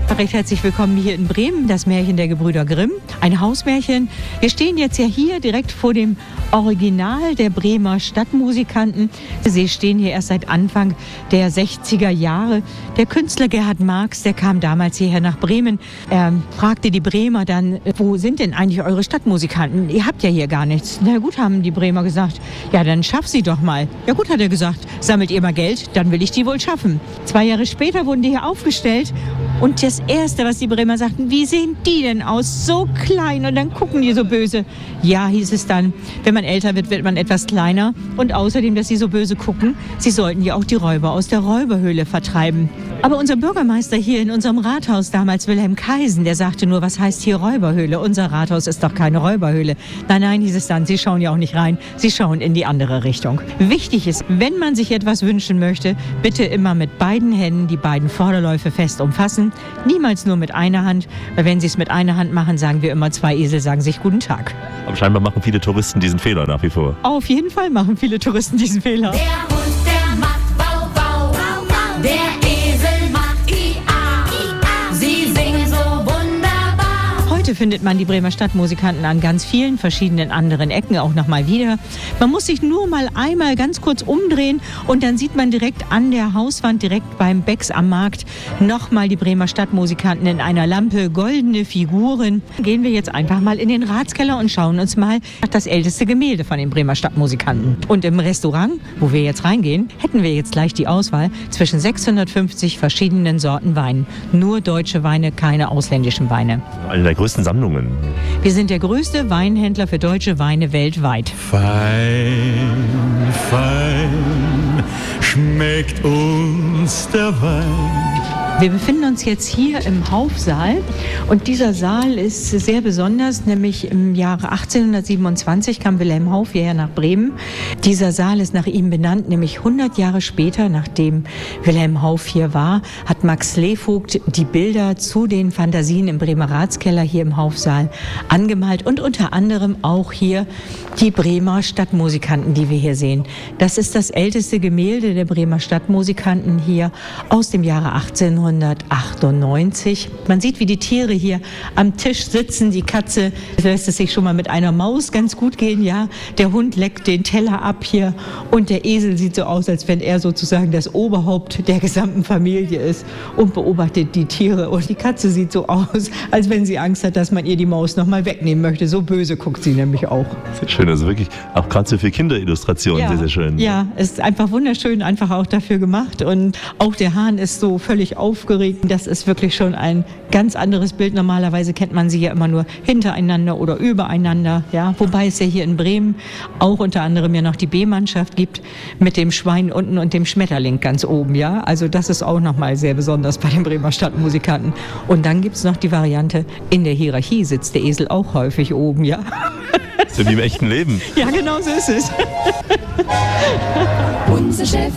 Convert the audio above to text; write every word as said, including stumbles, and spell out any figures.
Recht herzlich willkommen hier in Bremen, das Märchen der Gebrüder Grimm, ein Hausmärchen. Wir stehen jetzt ja hier direkt vor dem Original der Bremer Stadtmusikanten. Sie stehen hier erst seit Anfang der sechziger Jahre. Der Künstler Gerhard Marx, der kam damals hierher nach Bremen. Er fragte die Bremer dann, wo sind denn eigentlich eure Stadtmusikanten? Ihr habt ja hier gar nichts. Na gut, haben die Bremer gesagt, ja dann schaff sie doch mal. Ja gut, hat er gesagt, sammelt ihr mal Geld, dann will ich die wohl schaffen. Zwei Jahre später wurden die hier aufgestellt. Und das Erste, was die Bremer sagten, wie sehen die denn aus? So klein, und dann gucken die so böse. Ja, hieß es dann, wenn man älter wird, wird man etwas kleiner. Und außerdem, dass sie so böse gucken, sie sollten ja auch die Räuber aus der Räuberhöhle vertreiben. Aber unser Bürgermeister hier in unserem Rathaus damals, Wilhelm Kaisen, der sagte nur, was heißt hier Räuberhöhle? Unser Rathaus ist doch keine Räuberhöhle. Nein, nein, hieß es dann, Sie schauen ja auch nicht rein, Sie schauen in die andere Richtung. Wichtig ist, wenn man sich etwas wünschen möchte, bitte immer mit beiden Händen die beiden Vorderläufe fest umfassen. Niemals nur mit einer Hand, weil wenn Sie es mit einer Hand machen, sagen wir immer, zwei Esel sagen sich guten Tag. Aber scheinbar machen viele Touristen diesen Fehler nach wie vor. Auf jeden Fall machen viele Touristen diesen Fehler. Der Hund, der macht Bau, Bau, Bau, Bau. Der Esel macht I A, I A. Sie singen so wunderbar. Heute findet man die Bremer Stadtmusikanten an ganz vielen verschiedenen anderen Ecken auch nochmal wieder. Man muss sich nur mal einmal ganz kurz umdrehen und dann sieht man direkt an der Hauswand, direkt beim Becks am Markt, nochmal die Bremer Stadtmusikanten in einer Lampe, goldene Figuren. Gehen wir jetzt einfach mal in den Ratskeller und schauen uns mal das älteste Gemälde von den Bremer Stadtmusikanten. Und im Restaurant, wo wir jetzt reingehen, hätten wir jetzt gleich die Auswahl zwischen sechshundertfünfzig verschiedenen Sorten Wein. Nur deutsche Weine, keine ausländischen Weine. Eine der größten Sammlungen. Wir sind der größte Weinhändler für deutsche Weine weltweit. Fein, fein schmeckt uns der Wein. Wir befinden uns jetzt hier im Haufsaal und dieser Saal ist sehr besonders, nämlich im Jahre achtzehnhundertsiebenundzwanzig kam Wilhelm Hauff hierher nach Bremen. Dieser Saal ist nach ihm benannt, nämlich hundert Jahre später, nachdem Wilhelm Hauff hier war, hat Max Slevogt die Bilder zu den Fantasien im Bremer Ratskeller hier im Haufsaal angemalt und unter anderem auch hier die Bremer Stadtmusikanten, die wir hier sehen. Das ist das älteste Gemälde der Bremer Stadtmusikanten hier aus dem Jahre achtzehnhundertachtundneunzig. Man sieht, wie die Tiere hier am Tisch sitzen. Die Katze lässt es sich schon mal mit einer Maus ganz gut gehen, ja. Der Hund leckt den Teller ab hier und der Esel sieht so aus, als wenn er sozusagen das Oberhaupt der gesamten Familie ist und beobachtet die Tiere. Und die Katze sieht so aus, als wenn sie Angst hat, dass man ihr die Maus noch mal wegnehmen möchte. So böse guckt sie nämlich auch. Sehr schön, also wirklich auch gerade so für Kinderillustrationen, ja, sehr, sehr schön. Ja, ist einfach wunderschön, einfach auch dafür gemacht. Und auch der Hahn ist so völlig aufgeregt. Das ist wirklich schon ein ganz anderes Bild. Normalerweise kennt man sie ja immer nur hintereinander oder übereinander. Ja, wobei es ja hier in Bremen auch unter anderem ja noch die B-Mannschaft gibt mit dem Schwein unten und dem Schmetterling ganz oben. Ja, also das ist auch nochmal sehr besonders bei den Bremer Stadtmusikanten. Und dann gibt es noch die Variante, in der Hierarchie sitzt der Esel auch häufig oben. Ja. So wie im echten Leben. Ja, genau so ist es. Unser Chef